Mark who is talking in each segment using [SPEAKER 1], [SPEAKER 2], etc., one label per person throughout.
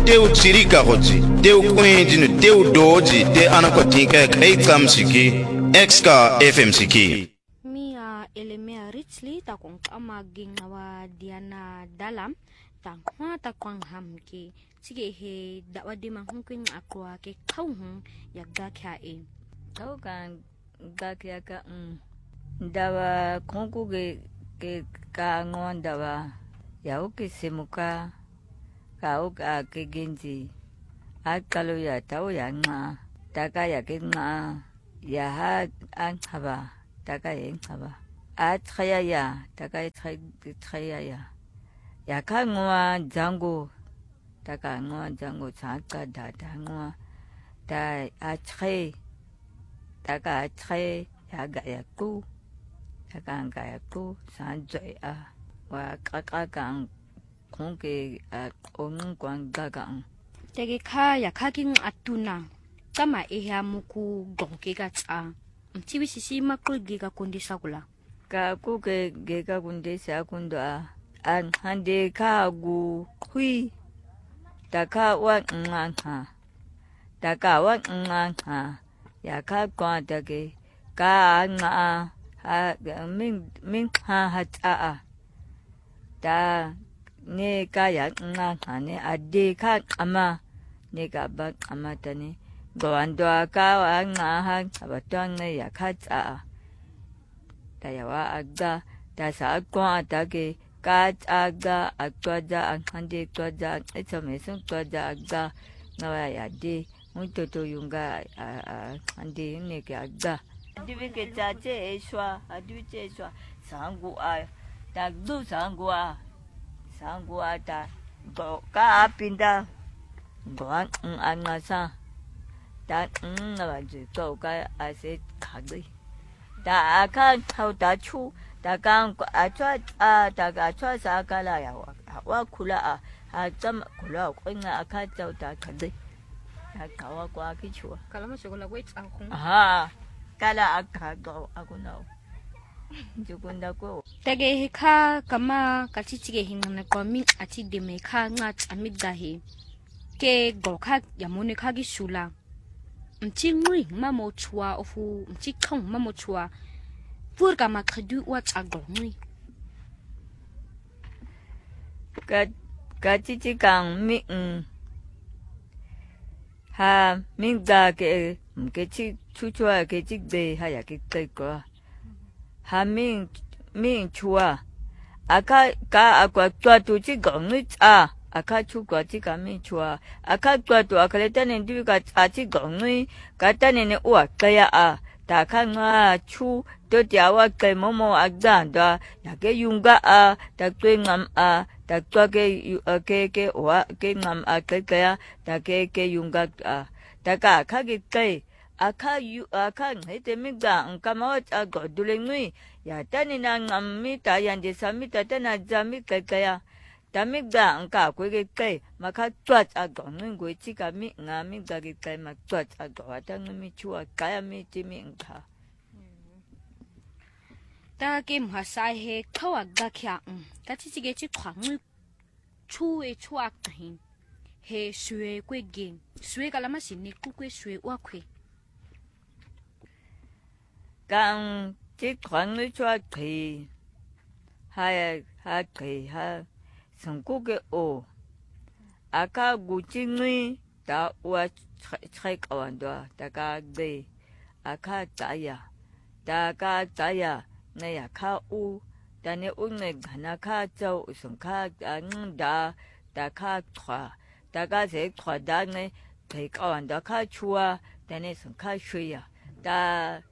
[SPEAKER 1] teu chirika hoji teu kwenjinu teu doji te anakotinka kai kamsiki exka fm siki
[SPEAKER 2] mia elemea richly ta kong ama gingawa diana dalam tangwa ta kwang hamki sige he dawa de manghung akwa ke khawhung yakda kha e
[SPEAKER 3] tau kan ga kya ka dawa kongku ke ka ngon dawa ya uke semuka ka uka ke genji akalo ya tau ya nga taka ya ke nga ya ha an haba taka ya haba atraya ya taka traya ya ka ngwa jango taka ngwa jango chaka da ngwa da atre taka atre ya ga ya ku taka ga ya ku san joy a wa kaka kongke onung kwang gagang
[SPEAKER 2] tege kha ya kha king atuna kama eha muku gongke ga tsa mtibi sisi makul giga kondisa kula
[SPEAKER 3] ka ku ke gega kondisa kundo an hande ka gu hui taka wa nganga taka wa nganga ya ka kwa take ka nga ha min ha ta da ne ka ya nganga ne ade ka ama ne ka ba amata ne goando ka wa nga ha abatang ne ya ka ta da ya wa aga da sa kwa take ka aga atwaja anhande twaja etsomesun twaja aga nawa ya de muito to yunga ande ne ke aga dibe ke chache eswa adu che eswa sangu a da du sangu a ta go ka apinda go angasa da nawa je go ka ase khagui da aka thau da chu da gang achwa da ga chwa sa kala ya wa khula a cham khula ko nga aka chau da khagui da kawa kwa kichwa
[SPEAKER 2] kalama shogola wait akhung
[SPEAKER 3] kala aka go agunao jukunda ko
[SPEAKER 2] tege he kha kama kachichige hinna ko min achi de me kha nga amida he ke go kha yamone kha gi shula mchi ngui mamo chua ofu mchi khong mamo chua pour kama khadu wa chago ngui
[SPEAKER 3] ka chichi kang mi ha min ga ke chi chua ke chi de ha ya ke ko ha min chua aka ka akwa tua tu chi gong ni aka chu kwa chi ka min chua aka tua tu aka le tan ndi ka chi gong ni ka tan ne wa ka ya ta ka nga chu to dia wa ke momo agdan da ya ke yunga ta twe ngam ta twa ke wa ke ngam ke ya ta ke yunga ta ka ke aka ngete miga nkama wa go dulengui ya tani na ngami ta yande samita tana jami kaya tamiga nka kwege kai maka twat ago ngwe chika mi ngami ga ge kai mak twat ago atang mi chua kaya mi timi nka
[SPEAKER 2] ta ke mhasai he khawa ga kya ta chi ge chi khwang chu e chua kahin he shwe kwe ge shwe kala ma sin ku kwe shwe wa kwe
[SPEAKER 3] gang chi khwang ni chua kai ha kai ha 성국의 오 아까 구징의 다 우아 차이가완다 다가 네 아까 자야 다가 자야 내 아까 우 다네 운네 하나카 저 성카 안다 다가 과 다가 제 과다네 배가완다 카 추아 다네 성카 쉬야 다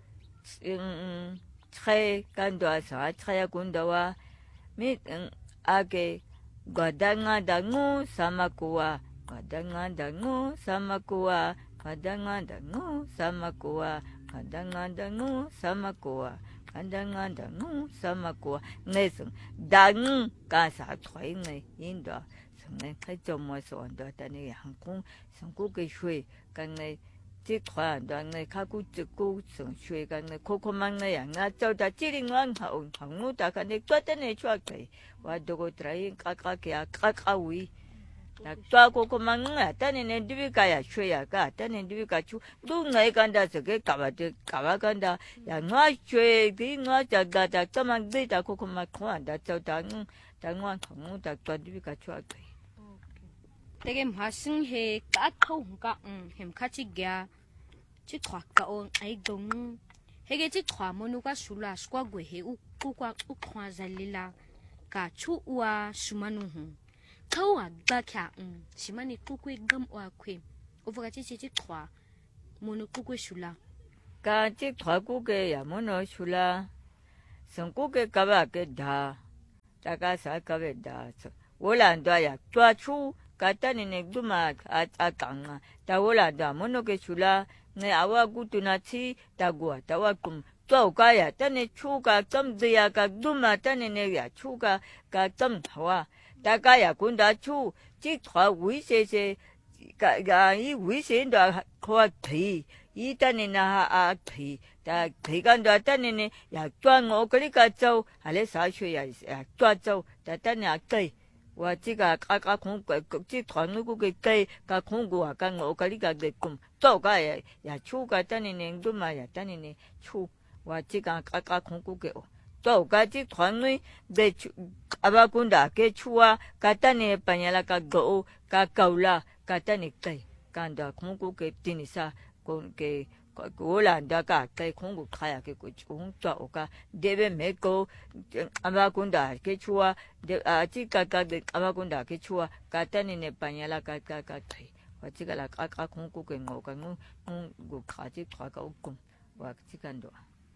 [SPEAKER 3] 차이 간도아서 차야 군다와 미 아게 Gadang-gadangu sama kuwa, gadang-gadangu sama kuwa, gadang-gadangu sama kuwa, gadang-gadangu sama kuwa, gadang-gadangu sama kuwa. Ngesung dang ka sa thoy ngai indo sung ngai khai chomo so ndo tani hangkong sungku ke shui kan ngai ti khwa ndo ngai kha ku chu sung shui kan ngai kokomang ngai nga chau da chiring wang ha ong phangnu ta kan ne twat ne chwa kai wa dogo trai ka ke ka wi ta twa ko ko manga tani ne dibika ya chwe ka tani dibika chu du ngai kanda se ke ka kanda ya nga chwe gi nga cha da ta tama de ta ko ma khwa da cha ta ngwa thong ta twa dibika chwa ke
[SPEAKER 2] 되게 맛있게 까까운가 햄카치기야 치과가 온 아이동 해게 치과 모누가 술라 스과고 해 우꾸과 우과잘릴라 가 추우와 수마누후 카우아 가캬 시마니 꾸꾸이 감와 쾌 오버가 치과 모누 꾸꾸이 술라
[SPEAKER 3] ka chi thwa ku ke ya mono shula song ku ke ka ba ke da ta ka sa ka be da wola ndo ya twa chu ka tani ne duma a kanga ta wola da mono ke shula ne awa gu tu na chi ta gua ta wa kum twa ka ya tani chu ka tam de ya ka duma tani ne ya chu ka tam hawa ta ka ya kun da chu chi thwa wi se ga yi wi se da khwa thi 이 단이나 아 티, 다 대간도 단이네 야 쫙어 그러니까 저 알레 사셔야 야 쫙저 다 단이 아까 와 지가 까까 공고 지团고 그게 가 공고 아까 어 그러니까 됐금 저가 야 추가 단이네 도마야 단이네 추와 지가 까까 공고게 저가 지团의 내 아바군다 게 추와 가단에 빠냐라 가고 가까울라 가단이 때 간다 공고게 되니사 que Holanda ka kai kongo kaya ke ko chungta oka debe meko abakunda ke chua de atika ka de abakunda ke chua katani ne panyala ka kai watika la ka kongo ke ngoka ngo khaji ka ukum wa tikando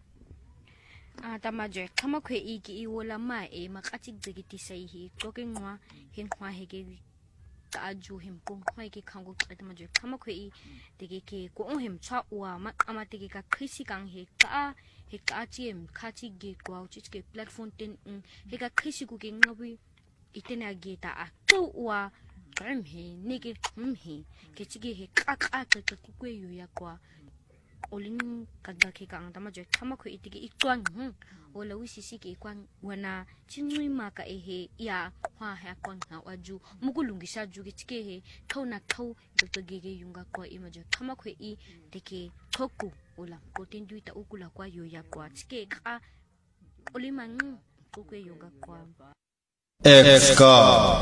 [SPEAKER 2] tamaje kama kwe iki iwola ma makati dzigiti sai hi koke ngwa hinwa hege aju him ko hoi ke khango atama je khama khoi tege ke ko him cha wa ma ama tege ka khisi kang he ka chim khachi ge ko chi ke platform ten he ka khisi ku ke ngawi itena ge ta a to wa gram he ni ke he ke chi ge he ka ku ku yu ya kwa olin ka ga ke kang tama je khama khoi tege ikwang ola wisisi ke kwang wana chinui maka he ya hwa ha kwang ha waju mugulungisha ju ke chike he thona thau to ge yunga kwa imaje khama khwe I teke thoku ola protein duita ukula kwa yo ya kwa chike ka olimang ko yunga kwa
[SPEAKER 1] Exka